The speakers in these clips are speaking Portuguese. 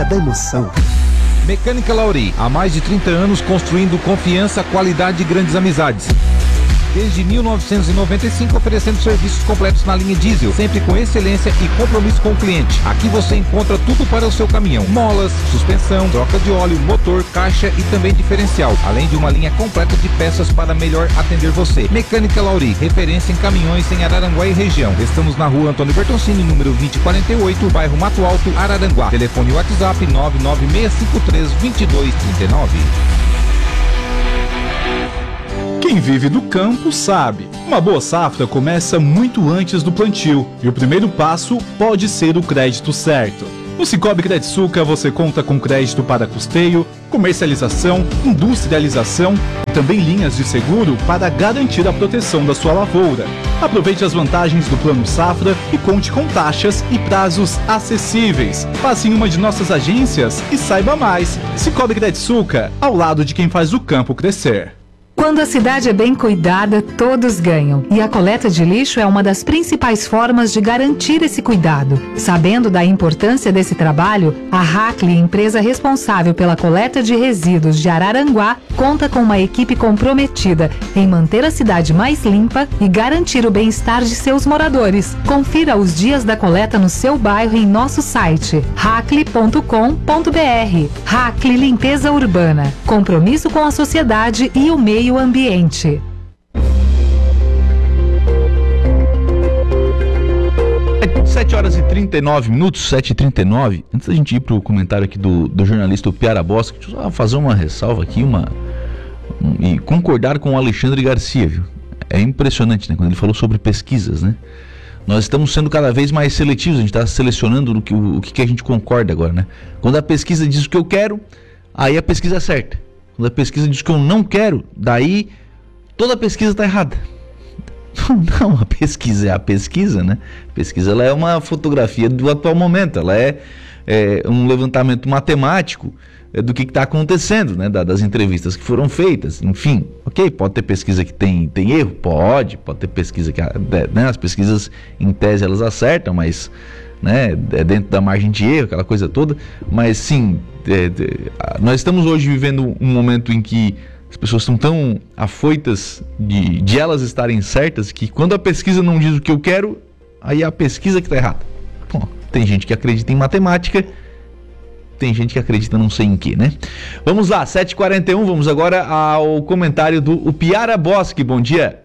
cada emoção. Mecânica Lauri, há mais de 30 anos construindo confiança, qualidade e grandes amizades. Desde 1995 oferecendo serviços completos na linha diesel, sempre com excelência e compromisso com o cliente. Aqui você encontra tudo para o seu caminhão: molas, suspensão, troca de óleo, motor, caixa e também diferencial, além de uma linha completa de peças para melhor atender você. Mecânica Lauri, referência em caminhões em Araranguá e região. Estamos na rua Antônio Bertoncini, número 2048, bairro Mato Alto, Araranguá. Telefone WhatsApp 996532239. Quem vive do campo sabe. Uma boa safra começa muito antes do plantio e o primeiro passo pode ser o crédito certo. No Cicobi Crediçuca você conta com crédito para custeio, comercialização, industrialização e também linhas de seguro para garantir a proteção da sua lavoura. Aproveite as vantagens do Plano Safra e conte com taxas e prazos acessíveis. Passe em uma de nossas agências e saiba mais. Cicobi Crediçuca, ao lado de quem faz o campo crescer. Quando a cidade é bem cuidada, todos ganham. E a coleta de lixo é uma das principais formas de garantir esse cuidado. Sabendo da importância desse trabalho, a Hackley, empresa responsável pela coleta de resíduos de Araranguá, conta com uma equipe comprometida em manter a cidade mais limpa e garantir o bem-estar de seus moradores. Confira os dias da coleta no seu bairro em nosso site hackley.com.br. Hackley Limpeza Urbana. Compromisso com a sociedade e o meio ambiente. Sete horas e 39 minutos, 7h39. Antes da gente ir pro comentário aqui do jornalista Piara Bosque, deixa eu só fazer uma ressalva aqui, e concordar com o Alexandre Garcia, viu? É impressionante, né? Quando ele falou sobre pesquisas, né? Nós estamos sendo cada vez mais seletivos, a gente está selecionando o que a gente concorda agora, né? Quando a pesquisa diz o que eu quero, aí a pesquisa é certa. Quando a pesquisa diz que eu não quero, daí toda a pesquisa está errada. Não, a pesquisa é a pesquisa, né? A pesquisa ela é uma fotografia do atual momento, ela é um levantamento matemático do que está acontecendo, né? Das entrevistas que foram feitas, enfim. Ok, pode ter pesquisa que tem erro? Pode ter pesquisa que, né? As pesquisas em tese elas acertam, mas, né, é dentro da margem de erro, aquela coisa toda, mas sim, nós estamos hoje vivendo um momento em que as pessoas estão tão afoitas de elas estarem certas que quando a pesquisa não diz o que eu quero, aí é a pesquisa que está errada. Bom, tem gente que acredita em matemática, tem gente que acredita não sei em que, né? Vamos lá, 7h41, vamos agora ao comentário do Piara Bosque. Bom dia.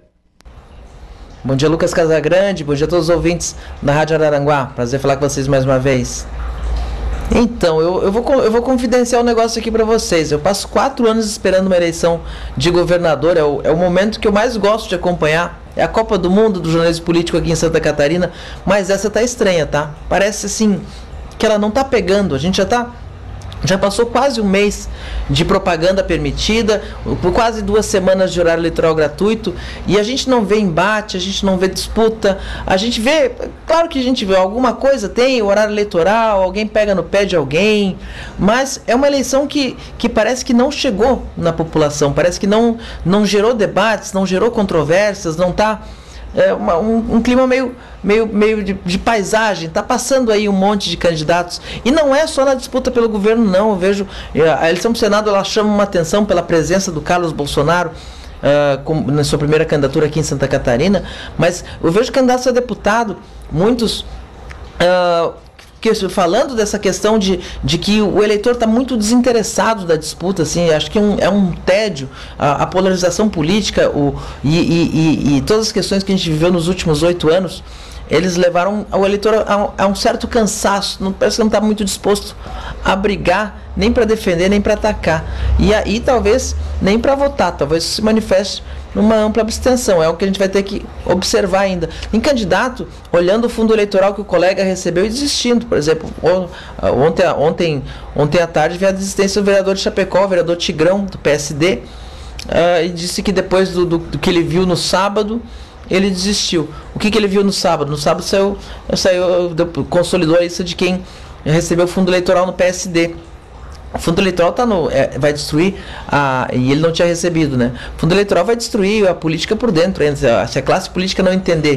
Bom dia, Lucas Casagrande, bom dia a todos os ouvintes da Rádio Araranguá, prazer falar com vocês mais uma vez. Então, eu vou confidenciar um negócio aqui pra vocês. Eu passo 4 anos esperando uma eleição de governador, é o momento que eu mais gosto de acompanhar. É a Copa do Mundo do jornalismo político aqui em Santa Catarina, mas essa tá estranha, tá? Parece assim que ela não tá pegando, a gente já passou quase um mês de propaganda permitida, por quase 2 semanas de horário eleitoral gratuito, e a gente não vê embate, a gente não vê disputa, a gente vê, claro que a gente vê alguma coisa, tem horário eleitoral, alguém pega no pé de alguém, mas é uma eleição que parece que não chegou na população, parece que não gerou debates, não gerou controvérsias, não está... um clima meio de paisagem, tá passando aí um monte de candidatos, e não é só na disputa pelo governo não, eu vejo, a eleição do Senado ela chama uma atenção pela presença do Carlos Bolsonaro, na sua primeira candidatura aqui em Santa Catarina, mas eu vejo candidatos a deputado, muitos falando dessa questão de que o eleitor está muito desinteressado da disputa, assim, acho que é um tédio, a polarização política e todas as questões que a gente viveu nos últimos 8 anos, eles levaram o eleitor a um certo cansaço, parece que não está muito disposto a brigar, nem para defender, nem para atacar, e aí talvez nem para votar, talvez isso se manifeste numa ampla abstenção, é o que a gente vai ter que observar ainda. Tem candidato olhando o fundo eleitoral que o colega recebeu e desistindo, por exemplo, ontem à tarde veio a desistência do vereador de Chapecó, o vereador Tigrão, do PSD, e disse que depois do que ele viu no sábado, ele desistiu. O que ele viu no sábado? No sábado consolidou a lista de quem recebeu o fundo eleitoral no PSD. O fundo eleitoral vai destruir, e ele não tinha recebido, né? O fundo eleitoral vai destruir a política por dentro. Se a classe política não entender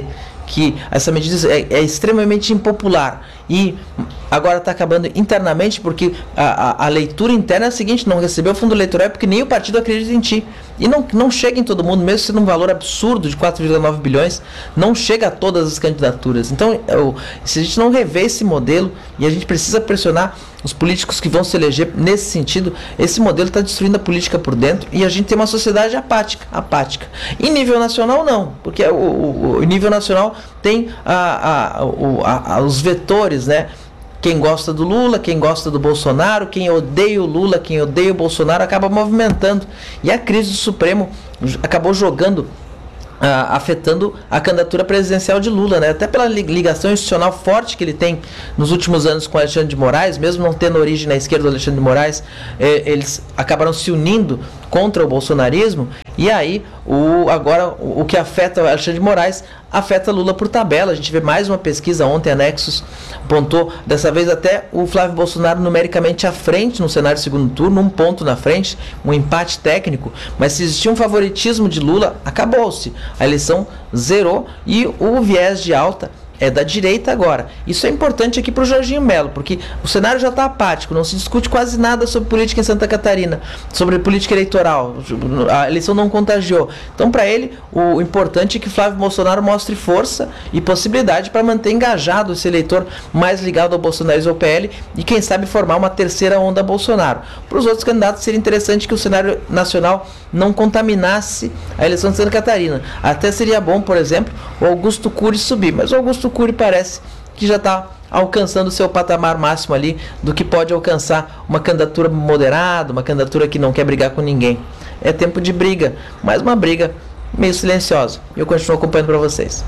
que essa medida é extremamente impopular e agora está acabando internamente, porque a leitura interna é a seguinte: não recebeu fundo eleitoral porque nem o partido acredita em ti. E não chega em todo mundo, mesmo sendo um valor absurdo de 4,9 bilhões, não chega a todas as candidaturas. Então, se a gente não rever esse modelo, e a gente precisa pressionar os políticos que vão se eleger nesse sentido, esse modelo está destruindo a política por dentro e a gente tem uma sociedade apática. Em nível nacional, não, porque o nível nacional tem os vetores, né? Quem gosta do Lula, quem gosta do Bolsonaro, quem odeia o Lula, quem odeia o Bolsonaro, acaba movimentando. E a crise do Supremo acabou afetando a candidatura presidencial de Lula, né? Até pela ligação institucional forte que ele tem nos últimos anos com Alexandre de Moraes, mesmo não tendo origem na esquerda do Alexandre de Moraes, eles acabaram se unindo contra o bolsonarismo, e aí agora o que afeta o Alexandre de Moraes afeta Lula por tabela. A gente vê mais uma pesquisa ontem, a Nexus apontou, dessa vez até o Flávio Bolsonaro numericamente à frente no cenário do segundo turno, um ponto na frente, um empate técnico, mas se existia um favoritismo de Lula, acabou-se. A eleição zerou e o viés de alta é da direita agora. Isso é importante aqui para o Jorginho Melo, porque o cenário já está apático, não se discute quase nada sobre política em Santa Catarina, sobre política eleitoral, a eleição não contagiou. Então, para ele, o importante é que Flávio Bolsonaro mostre força e possibilidade para manter engajado esse eleitor mais ligado ao bolsonarismo, ao PL, e quem sabe formar uma terceira onda Bolsonaro. Para os outros candidatos, seria interessante que o cenário nacional não contaminasse a eleição de Santa Catarina. Até seria bom, por exemplo, o Augusto Cury subir, mas o Augusto Cury parece que já está alcançando o seu patamar máximo ali do que pode alcançar uma candidatura moderada, uma candidatura que não quer brigar com ninguém. É tempo de briga, mas uma briga meio silenciosa. Eu continuo acompanhando para vocês.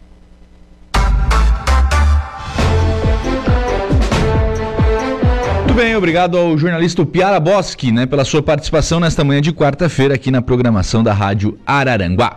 Muito bem, obrigado ao jornalista Piara Boschi, né, pela sua participação nesta manhã de quarta-feira aqui na programação da Rádio Araranguá.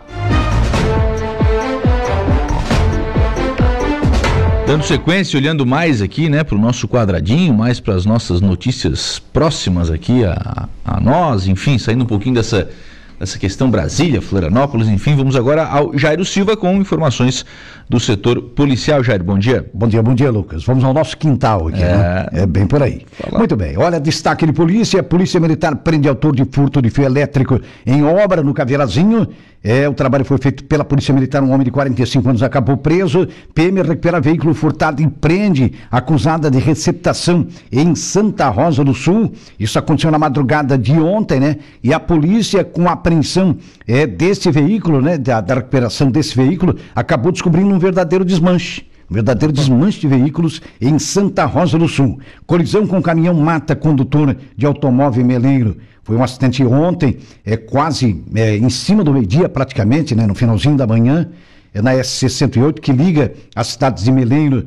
Dando sequência, olhando mais aqui, né, para o nosso quadradinho, mais para as nossas notícias próximas aqui a nós, enfim, saindo um pouquinho dessa questão Brasília, Florianópolis, enfim, vamos agora ao Jairo Silva com informações do setor policial. Jairo, bom dia. Bom dia, Lucas. Vamos ao nosso quintal aqui, né? É bem por aí. Fala. Muito bem. Olha, destaque de polícia. Polícia Militar prende autor de furto de fio elétrico em obra no Caveirazinho. O trabalho foi feito pela Polícia Militar. Um homem de 45 anos acabou preso. PM recupera veículo furtado e prende acusada de receptação em Santa Rosa do Sul. Isso aconteceu na madrugada de ontem, né? E a polícia, com a apreensão desse veículo, né? Da recuperação desse veículo, acabou descobrindo um verdadeiro desmanche de veículos em Santa Rosa do Sul. Colisão com caminhão mata condutor de automóvel meleiro. Foi um acidente ontem, quase em cima do meio-dia praticamente, né, no finalzinho da manhã, na SC-108, que liga as cidades de Meleiro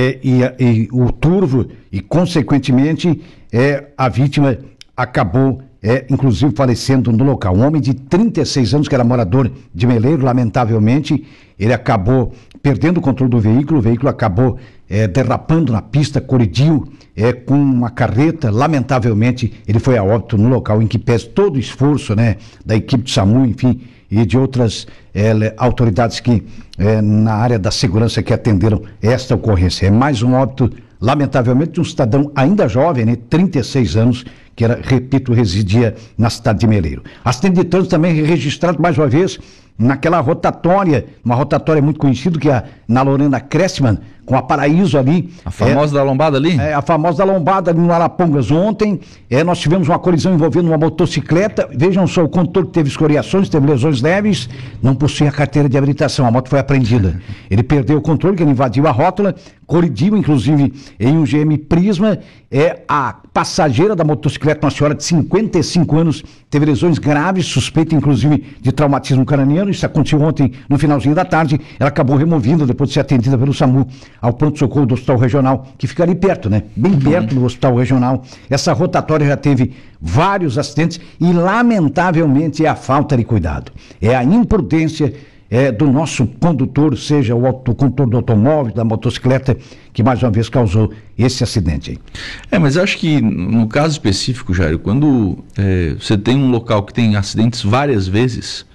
e o Turvo, e consequentemente a vítima acabou inclusive falecendo no local. Um homem de 36 anos, que era morador de Meleiro, lamentavelmente, ele acabou perdendo o controle do veículo, o veículo acabou derrapando na pista, colidiu com uma carreta. Lamentavelmente, ele foi a óbito no local, em que pese todo o esforço, né, da equipe de SAMU, enfim, e de outras autoridades que na área da segurança que atenderam esta ocorrência. É mais um óbito, lamentavelmente, de um cidadão ainda jovem, né, 36 anos, que era, repito, residia na cidade de Meleiro. Acidente de trânsito também registrado mais uma vez naquela rotatória, uma rotatória muito conhecida, que é na Lorena Cressman, com a Paraíso ali. A famosa da lombada ali? A famosa da lombada ali no Arapongas. Ontem, nós tivemos uma colisão envolvendo uma motocicleta. Vejam só, o condutor que teve escoriações, teve lesões leves, não possuía carteira de habilitação. A moto foi apreendida. Ele perdeu o controle, que ele invadiu a rótula, colidiu, inclusive, em um GM Prisma. A passageira da motocicleta, uma senhora de 55 anos, teve lesões graves, suspeita, inclusive, de traumatismo craniano. Isso aconteceu ontem, no finalzinho da tarde. Ela acabou removida, depois de ser atendida pelo SAMU, ao pronto-socorro do Hospital Regional, que fica ali perto, né? Bem perto do Hospital Regional. Essa rotatória já teve vários acidentes e, lamentavelmente, é a falta de cuidado. É a imprudência do nosso condutor, seja o condutor do automóvel, da motocicleta, que mais uma vez causou esse acidente aí. Mas eu acho que, no caso específico, Jairo, quando você tem um local que tem acidentes várias vezes,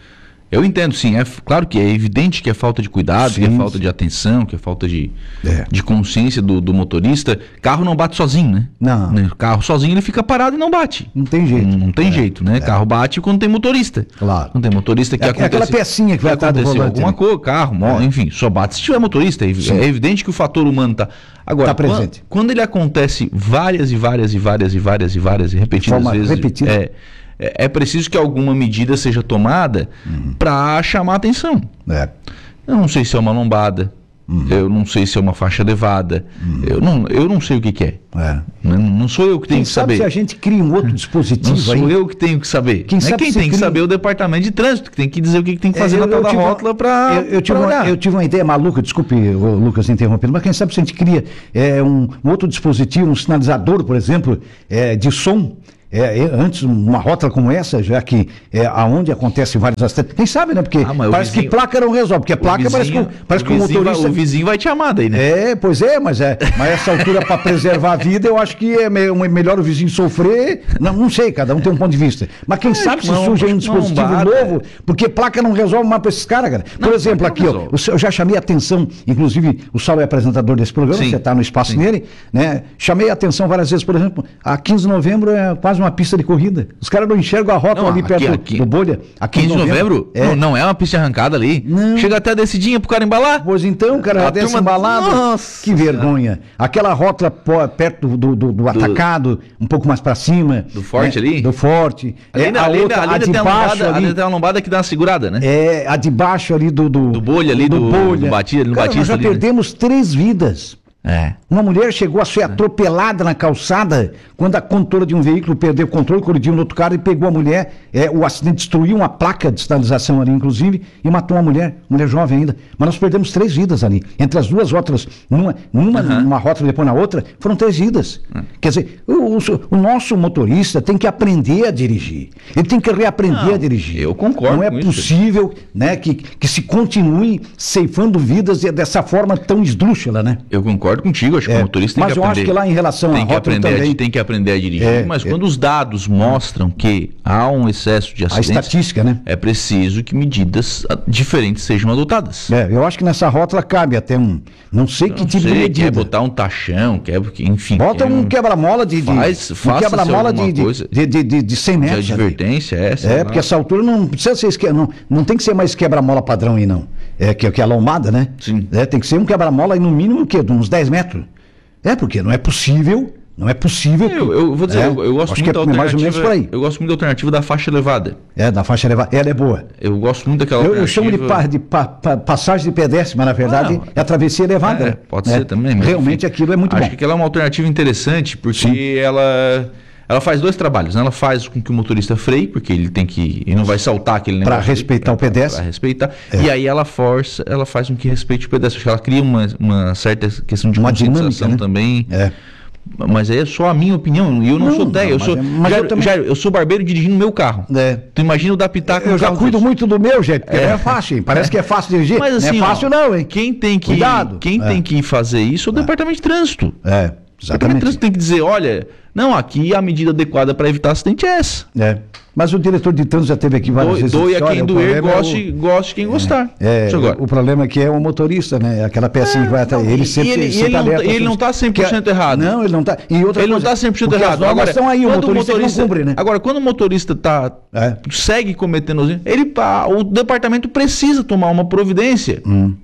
Eu entendo, sim. É claro que é evidente que é falta de cuidado, Sim, que é falta de atenção, que é falta de consciência do motorista. Carro não bate sozinho, né? Não. O carro sozinho ele fica parado e não bate. Não tem jeito. Não tem jeito, né? Carro bate quando tem motorista. Claro. Não tem motorista que É aquela pecinha que vai atrás do volante, alguma né? coisa, carro, enfim, só bate se tiver motorista. É evidente que o fator humano tá. Agora, Tá presente. Quando ele acontece várias e repetidas Forma vezes, repetida. é preciso que alguma medida seja tomada para chamar a atenção. Eu não sei se é uma lombada, eu não sei se é uma faixa elevada, eu não sei o que é. Não sou eu que tenho que saber. Se a gente cria um outro dispositivo não aí... sou eu que tenho que saber. Quem tem que saber é o departamento de trânsito, que tem que dizer o que tem que fazer na tal da rótula para eu tive uma ideia maluca, desculpe, Lucas, interrompendo, mas quem sabe se a gente cria um outro dispositivo, um sinalizador, por exemplo, de som, antes uma rótula como essa, já que aonde acontece vários acidentes, quem sabe, né? Porque parece que placa não resolve, porque a placa parece que o motorista... O vizinho vai te amar daí, né? Pois é, mas essa altura para preservar a vida, eu acho que é melhor o vizinho sofrer, não sei, cada um tem um ponto de vista, mas quem sabe se surge aí um dispositivo novo, porque placa não resolve mais para esses caras, cara. Por exemplo, aqui, eu já chamei a atenção, inclusive o Saulo é apresentador desse programa, você está no espaço nele, né? Chamei a atenção várias vezes, por exemplo, a 15 de novembro é quase uma pista de corrida. Os caras não enxergam a rótula ali perto do Bolha. A 15 de novembro? Não é uma pista arrancada ali. Não. Chega até descidinha pro cara embalar. Pois então, cara, já desce embalado. Nossa, que vergonha. Aquela rótula perto do atacado, um pouco mais pra cima. Do forte ali? Do forte. Ali tem uma lombada que dá uma segurada, né? A de baixo ali do Bolha ali, do Batista. Cara, nós já perdemos 3 vidas. Uma mulher chegou a ser atropelada na calçada quando a condutora de um veículo perdeu o controle, colidiu no outro cara e pegou a mulher. O acidente destruiu uma placa de sinalização ali, inclusive, e matou uma mulher jovem ainda. Mas nós perdemos 3 vidas ali. Entre as duas rótulas, numa rótula e depois na outra, foram 3 vidas. Quer dizer, o nosso motorista tem que aprender a dirigir. Ele tem que reaprender a dirigir. Eu concordo. Não é possível, né, que se continue ceifando vidas dessa forma tão esdrúxula, né? Eu concordo contigo, acho que o motorista tem que aprender. Mas eu acho que lá em relação à rótula também... Tem que aprender a dirigir, mas quando os dados mostram que há um excesso de acidentes... A estatística, né? É preciso que medidas diferentes sejam adotadas. Eu acho que nessa rótula cabe até não sei que tipo de medida. Quer botar um taxão, enfim... Bota um quebra-mola de... Faça quebra-mola de 100 metros. De advertência, porque essa altura não precisa ser... Não tem que ser mais quebra-mola padrão aí, não. Que é a lombada, né? Sim. Tem que ser um quebra-mola aí no mínimo, de uns 10 metros. Porque não é possível... Não é possível. Eu vou dizer, eu gosto muito da alternativa. Mais ou menos por aí. Eu gosto muito da alternativa da faixa elevada. Da faixa elevada. Ela é boa. Eu gosto muito daquela alternativa. Eu chamo de passagem de pedestre, mas na verdade é a travessia elevada. Pode ser também. Mas, realmente aquilo é muito bom. Acho que aquela é uma alternativa interessante, porque ela faz 2 trabalhos, né? Ela faz com que o motorista freie, porque ele não vai saltar aquele negócio. Para respeitar o pedestre. Para respeitar. E aí ela faz com que respeite o pedestre. Acho que ela cria uma certa questão de conscientização também. Mas é só a minha opinião, e eu não sou eu sou barbeiro dirigindo meu carro. Tu imagina o da pitaca no carro. Eu já cuido muito do meu, gente, porque não é fácil, hein? Parece que é fácil dirigir, mas, assim, não é fácil não, hein? Quem tem que fazer isso é o departamento de trânsito. Exatamente. O departamento de trânsito tem que dizer, olha, não, aqui a medida adequada para evitar acidente é essa. Mas o diretor de trânsito já teve aqui várias vezes. Doe a quem doer, goste quem gostar. O problema é que é o motorista, né? Aquela pecinha que vai até ele sempre ele não está 100% errado. Não, ele não está. Ele não está 100% errado. Agora estão aí, o motorista não cumpre, né? Agora, quando o motorista segue cometendo o departamento precisa tomar uma providência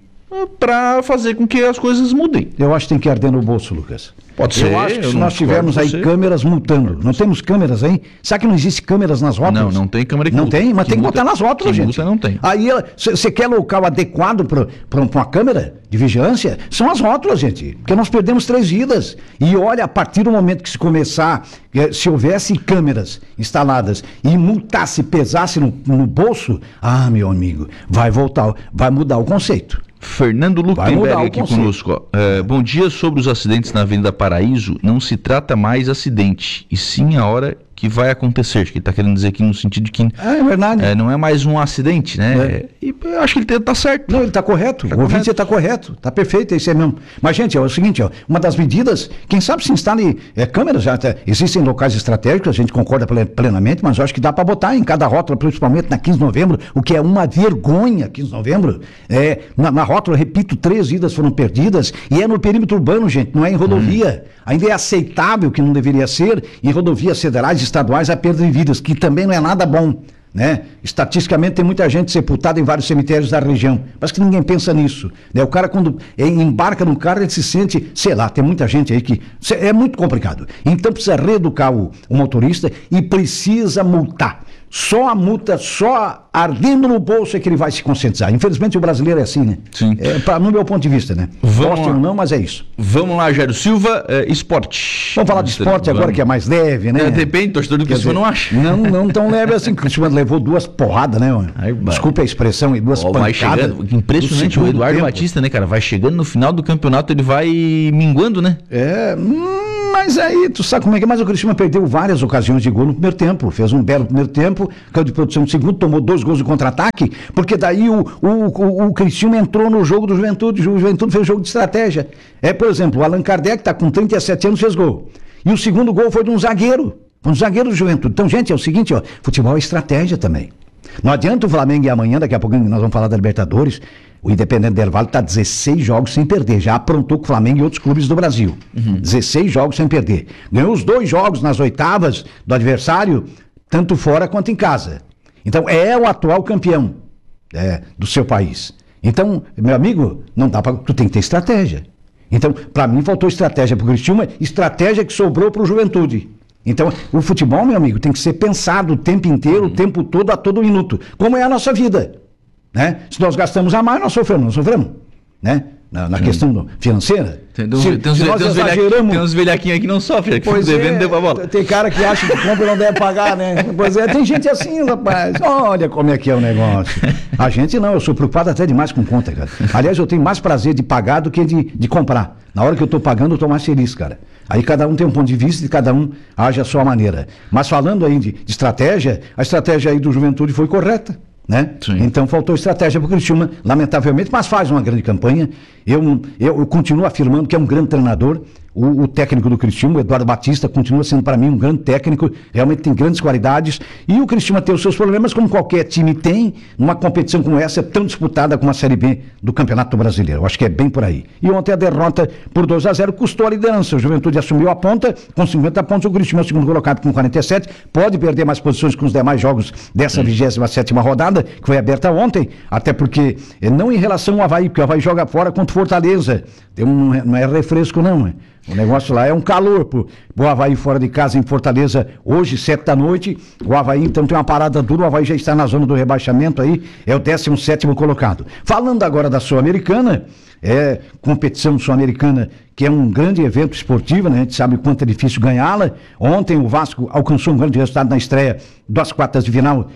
para fazer com que as coisas mudem. Eu acho que tem que arder no bolso, Lucas. Pode ser. Eu acho que se nós tivermos aí câmeras multando, não temos câmeras aí? Será que não existe câmeras nas rótulas? Não tem câmera que não multa. Não tem, mas tem que botar nas rótulas, gente. Multa não tem. Aí você quer local adequado para uma câmera de vigilância? São as rótulas, gente. Porque nós perdemos 3 vidas. E olha, a partir do momento que se começar, se houvesse câmeras instaladas e multasse, pesasse no bolso, meu amigo, vai mudar o conceito. Fernando Luquemberg aqui conosco. Bom dia. Sobre os acidentes na Avenida Paraíso, não se trata mais acidente, e sim a hora que vai acontecer. Acho que ele está querendo dizer aqui no sentido de que é verdade. Não é mais um acidente, né? E eu acho que ele está certo. Não, ele está correto. O ouvinte está correto. Está perfeito, é isso aí mesmo. Mas, gente, é o seguinte, uma das medidas, quem sabe se instale câmeras, já existem locais estratégicos, a gente concorda plenamente, mas eu acho que dá para botar em cada rótula, principalmente na 15 de novembro, o que é uma vergonha, 15 de novembro. Na rótula, repito, 3 vidas foram perdidas, e é no perímetro urbano, gente, não é em rodovia. Ainda é aceitável, que não deveria ser, em rodovias federais, estaduais, a perda de vidas, que também não é nada bom, né? Estatisticamente tem muita gente sepultada em vários cemitérios da região, mas que ninguém pensa nisso, né? O cara quando embarca no carro, ele se sente, sei lá, tem muita gente aí que é muito complicado, então precisa reeducar o motorista e precisa multar. Só a multa, só ardendo no bolso é que ele vai se conscientizar. Infelizmente o brasileiro é assim, né? Sim. No meu ponto de vista, né? Gostem ou não, mas é isso. Vamos lá, Jairo Silva, esporte. Vamos falar de esporte agora, que é mais leve, né? Depende, torcedor do Criciúma não acha. Não tão leve assim, o Criciúma levou 2 porradas, né? Desculpa a expressão, e 2 pancadas. Impressionante, o Eduardo Batista, né, cara? Vai chegando no final do campeonato, ele vai minguando, né? Mas aí, tu sabe como é que é? Mas o Criciúma perdeu várias ocasiões de gol no primeiro tempo. Fez um belo primeiro tempo, caiu de produção no segundo, tomou 2 gols de contra-ataque, porque daí o Criciúma entrou no jogo do Juventude. O Juventude fez jogo de estratégia. Por exemplo, o Allan Kardec, tá com 37 anos, fez gol. E o segundo gol foi de um zagueiro do Juventude. Então, gente, é o seguinte, futebol é estratégia também. Não adianta o Flamengo ir amanhã, daqui a pouquinho nós vamos falar da Libertadores. O Independente Del Valle está 16 jogos sem perder. Já aprontou com o Flamengo e outros clubes do Brasil. 16 jogos sem perder. Ganhou os 2 jogos nas oitavas do adversário, tanto fora quanto em casa. Então, é o atual campeão do seu país. Então, meu amigo, não dá para... Tu tem que ter estratégia. Então, para mim, faltou estratégia para o Criciúma, estratégia que sobrou para o Juventude. Então, o futebol, meu amigo, tem que ser pensado o tempo inteiro, o tempo todo, a todo minuto. Como é a nossa vida. Né? Se nós gastamos a mais, nós sofremos, né? Na questão financeira. Tem uns velhaquinhos aí que não sofrem, que devendo deu pra bola. Tem cara que acha que compra e não deve pagar, né? Pois é, tem gente assim, rapaz. Olha como é que é o negócio. A gente não, eu sou preocupado até demais com conta, cara. Aliás, eu tenho mais prazer de pagar do que de comprar. Na hora que eu tô pagando, eu tô mais feliz, cara. Aí cada um tem um ponto de vista e cada um age à sua maneira. Mas falando aí de estratégia, a estratégia aí do Juventude foi correta. Né? Então faltou estratégia para o Criciúma, lamentavelmente, mas faz uma grande campanha. Eu continuo afirmando que é um grande treinador. O técnico do Criciúma, o Eduardo Batista, continua sendo para mim um grande técnico, realmente tem grandes qualidades, e o Criciúma tem os seus problemas, como qualquer time tem, numa competição como essa, tão disputada como a Série B do Campeonato Brasileiro. Eu acho que é bem por aí. E ontem a derrota por 2-0 custou a liderança. O Juventude assumiu a ponta com 50 pontos, o Criciúma é o segundo colocado com 47, pode perder mais posições com os demais jogos dessa 27ª rodada, que foi aberta ontem, até porque, não em relação ao Avaí, porque o Avaí joga fora contra o Fortaleza, não é refresco não, O negócio lá é um calor pro Avaí fora de casa em Fortaleza, hoje, 7h. O Avaí então tem uma parada dura, o Avaí já está na zona do rebaixamento aí, é o 17º colocado. Falando agora da Sul-Americana, competição sul-americana, que é um grande evento esportivo, né? A gente sabe o quanto é difícil ganhá-la. Ontem o Vasco alcançou um grande resultado na estreia das quartas de final,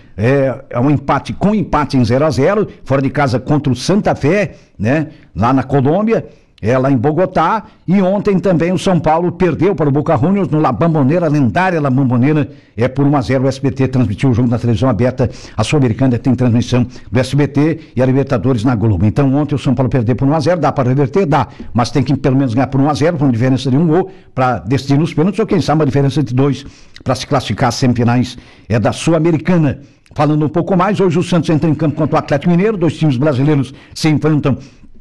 um empate em 0-0, fora de casa contra o Santa Fé, né? Lá na Colômbia. Lá em Bogotá, e ontem também o São Paulo perdeu para o Boca Juniors no La Bombonera, lendária La Bombonera, por 1-0. O SBT transmitiu o jogo na televisão aberta, a Sul-Americana tem transmissão do SBT e a Libertadores na Globo. Então ontem o São Paulo perdeu por 1-0, dá para reverter? Dá, mas tem que pelo menos ganhar por 1-0, com uma diferença de 1 gol, para decidir nos pênaltis, ou quem sabe uma diferença de 2, para se classificar às semifinais da Sul-Americana. Falando um pouco mais, hoje o Santos entra em campo contra o Atlético Mineiro, 2 times brasileiros se enfrentam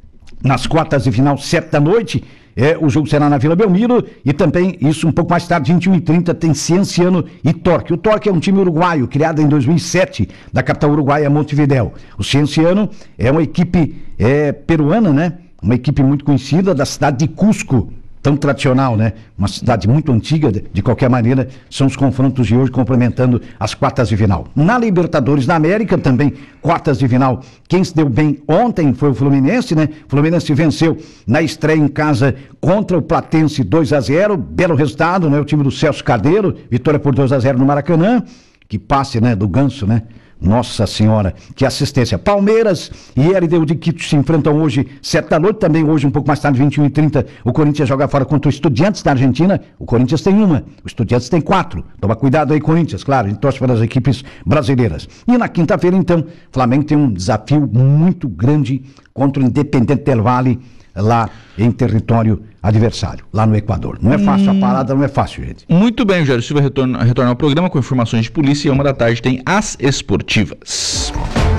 nas quartas de final, 7h. O jogo será na Vila Belmiro, e também, isso um pouco mais tarde, 21h30, tem Cienciano e Torque. O Torque é um time uruguaio, criado em 2007, da capital uruguaia, Montevidéu. O Cienciano é uma equipe peruana, né? Uma equipe muito conhecida da cidade de Cusco, tão tradicional, né? Uma cidade muito antiga, de qualquer maneira, são os confrontos de hoje, complementando as quartas de final. Na Libertadores da América, também quartas de final, quem se deu bem ontem foi o Fluminense, né? O Fluminense venceu na estreia em casa contra o Platense 2-0, belo resultado, né? O time do Celso Cardeiro, vitória por 2-0 no Maracanã, que passe, né? Do Ganso, né? Nossa Senhora, que assistência. Palmeiras e LDU de Quito se enfrentam hoje, 7 da noite, também hoje, um pouco mais tarde, 21h30, o Corinthians joga fora contra o Estudiantes da Argentina. O Corinthians tem uma, o Estudiantes tem 4. Toma cuidado aí, Corinthians, claro, a gente torce para as equipes brasileiras. E na quinta-feira, então, o Flamengo tem um desafio muito grande contra o Independente del Valle, lá em território adversário, lá no Equador. Não é fácil, a parada não é fácil, gente. Muito bem, o Jairo Silva retorna ao programa com informações de polícia e 13h tem as esportivas.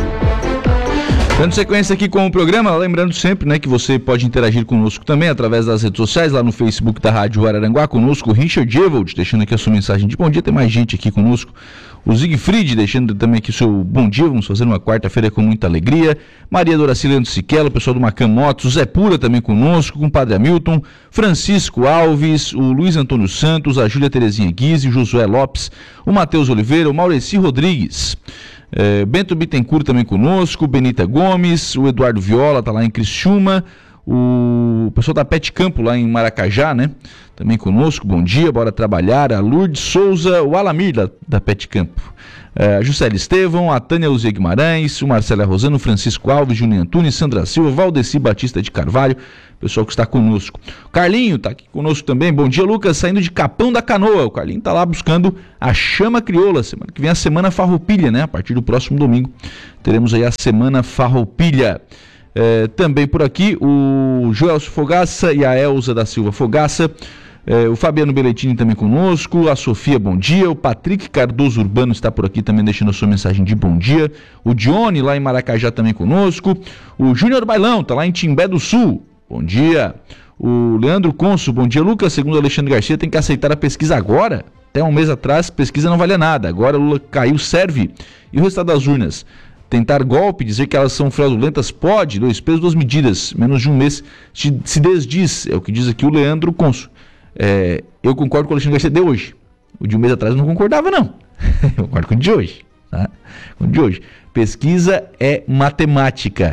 Dando sequência aqui com o programa, lembrando sempre, né, que você pode interagir conosco também através das redes sociais, lá no Facebook da Rádio Araranguá, conosco o Richard Evold, deixando aqui a sua mensagem de bom dia, tem mais gente aqui conosco. O Zigfried, deixando também aqui o seu bom dia, vamos fazer uma quarta-feira com muita alegria. Maria Doraciliano Siquela, o pessoal do Macan Motos, Zé Pura também conosco, com o Padre Hamilton, Francisco Alves, o Luiz Antônio Santos, a Júlia Terezinha Guise, o Josué Lopes, o Matheus Oliveira, o Maureci Rodrigues, Bento Bittencourt também conosco, Benita Gomes, o Eduardo Viola, tá lá em Criciúma, o pessoal da Pet Campo lá em Maracajá, né? Também conosco, bom dia, bora trabalhar. A Lourdes Souza, o Alamir da Pet Campo, a Juscelia Estevão, a Tânia Luzia Guimarães, o Marcelo Rosano, Francisco Alves, Juliano Antunes, Sandra Silva, Valdeci Batista de Carvalho, pessoal que está conosco. O Carlinho está aqui conosco também, bom dia, Lucas, saindo de Capão da Canoa. O Carlinho está lá buscando a Chama Crioula. Semana que vem a Semana Farroupilha, né? A partir do próximo domingo teremos aí a Semana Farroupilha. Também por aqui o Joelso Fogaça e a Elza da Silva Fogaça, o Fabiano Belletini também conosco, a Sofia, bom dia, o Patrick Cardoso Urbano está por aqui também deixando a sua mensagem de bom dia, o Dione lá em Maracajá também conosco, o Júnior Bailão está lá em Timbé do Sul, bom dia, o Leandro Consul, bom dia, Lucas, segundo Alexandre Garcia tem que aceitar a pesquisa agora, até um mês atrás pesquisa não valia nada, agora Lula caiu, serve, e o resultado das urnas? Tentar golpe, dizer que elas são fraudulentas, pode, 2 pesos, 2 medidas, menos de um mês se desdiz, é o que diz aqui o Leandro Consul. Eu concordo com o Alexandre Garcia de hoje, o de um mês atrás eu não concordava não, eu concordo com o de hoje, tá? Com o de hoje. Pesquisa é matemática,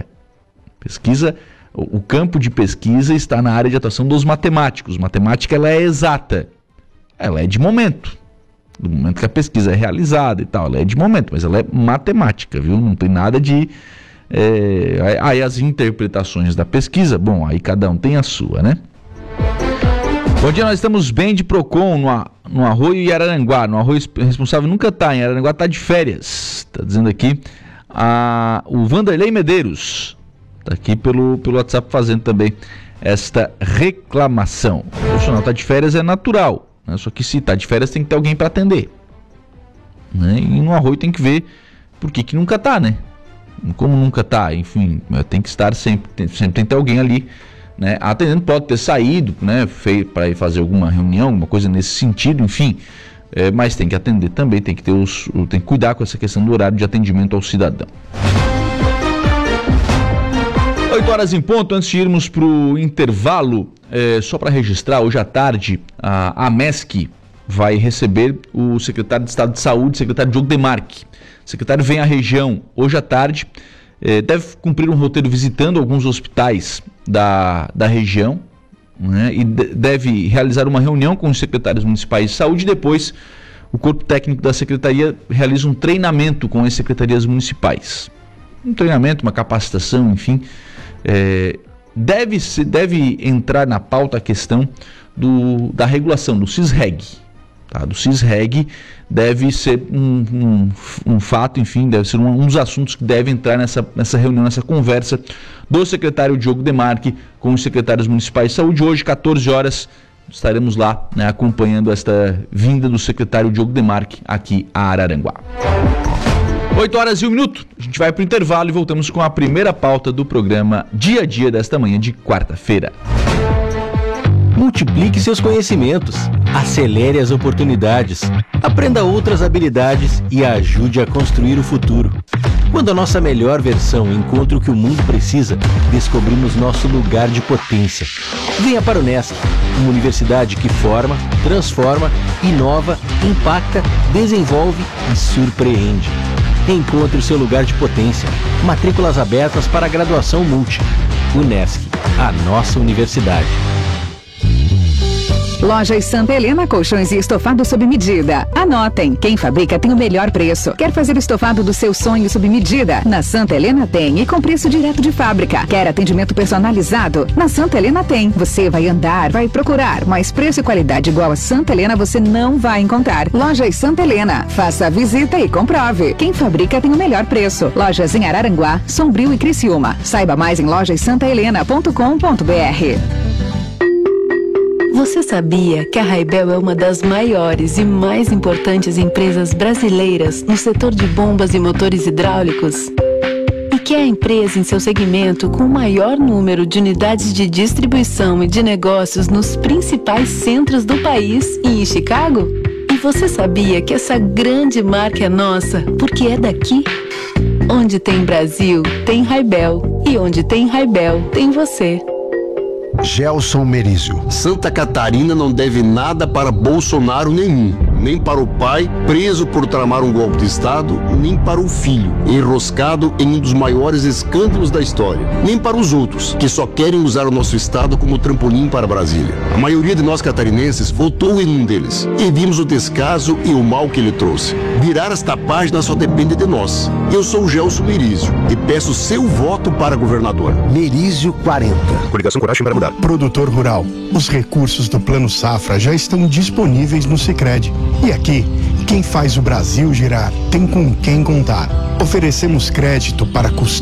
o campo de pesquisa está na área de atuação dos matemáticos, matemática ela é exata, ela é de momento. Do momento que a pesquisa é realizada e tal, ela é de momento, mas ela é matemática, viu? Não tem nada de... Aí as interpretações da pesquisa, bom, aí cada um tem a sua, né? Bom dia, nós estamos bem de Procon no Arroio e Araranguá. No Arroio responsável nunca está, em Araranguá está de férias. Está dizendo aqui o Vanderlei Medeiros. Está aqui pelo WhatsApp fazendo também esta reclamação. O profissional está de férias é natural. Só que se está de férias tem que ter alguém para atender, né? E no Arroio tem que ver por que nunca está, né? Como nunca está, enfim, tem que estar sempre tem que ter alguém ali, né? Atendendo, pode ter saído, né? Para ir fazer alguma reunião, alguma coisa nesse sentido, enfim, mas tem que atender também, tem que cuidar com essa questão do horário de atendimento ao cidadão. 8 horas em ponto, antes de irmos para o intervalo, só para registrar, hoje à tarde, a MESC vai receber o secretário de Estado de Saúde, secretário Diogo Demarque. O secretário vem à região hoje à tarde, deve cumprir um roteiro visitando alguns hospitais da região, né, e deve realizar uma reunião com os secretários municipais de saúde e depois o corpo técnico da secretaria realiza um treinamento com as secretarias municipais. Um treinamento, uma capacitação, enfim... Deve entrar na pauta a questão da regulação, do CISREG. Tá? Do CISREG deve ser um fato, enfim, deve ser um dos assuntos que deve entrar nessa reunião, nessa conversa do secretário Diogo Demarque com os secretários municipais de saúde. Hoje, 14 horas, estaremos lá, né, acompanhando esta vinda do secretário Diogo Demarque aqui a Araranguá. 8 horas e 1 minuto, a gente vai para o intervalo e voltamos com a primeira pauta do programa Dia a Dia desta manhã de quarta-feira. Multiplique seus conhecimentos, acelere as oportunidades, aprenda outras habilidades e ajude a construir o futuro. Quando a nossa melhor versão encontra o que o mundo precisa, descobrimos nosso lugar de potência. Venha para o Unesc, uma universidade que forma, transforma, inova, impacta, desenvolve e surpreende. Encontre o seu lugar de potência. Matrículas abertas para a graduação Multi. Unesc, a nossa universidade. Lojas Santa Helena, colchões e estofado sob medida. Anotem, quem fabrica tem o melhor preço. Quer fazer o estofado do seu sonho sob medida? Na Santa Helena tem, e com preço direto de fábrica. Quer atendimento personalizado? Na Santa Helena tem. Você vai andar, vai procurar, mas preço e qualidade igual a Santa Helena você não vai encontrar. Lojas Santa Helena, faça a visita e comprove. Quem fabrica tem o melhor preço. Lojas em Araranguá, Sombrio e Criciúma. Saiba mais em lojassantahelena.com.br. Você sabia que a Raibel é uma das maiores e mais importantes empresas brasileiras no setor de bombas e motores hidráulicos? E que é a empresa em seu segmento com o maior número de unidades de distribuição e de negócios nos principais centros do país e em Chicago? E você sabia que essa grande marca é nossa porque é daqui? Onde tem Brasil, tem Raibel. E onde tem Raibel, tem você. Gelson Merizio. Santa Catarina não deve nada para Bolsonaro nenhum. Nem para o pai, preso por tramar um golpe de Estado, nem para o filho, enroscado em um dos maiores escândalos da história. Nem para os outros, que só querem usar o nosso Estado como trampolim para Brasília. A maioria de nós catarinenses votou em um deles. E vimos o descaso e o mal que ele trouxe. Virar esta página só depende de nós. Eu sou o Gelson Merizio e peço seu voto para governador. Merizio 40. Coligação Coragem para Mudar. Produtor rural. Os recursos do Plano Safra já estão disponíveis no Sicredi. E aqui, quem faz o Brasil girar tem com quem contar. Oferecemos crédito para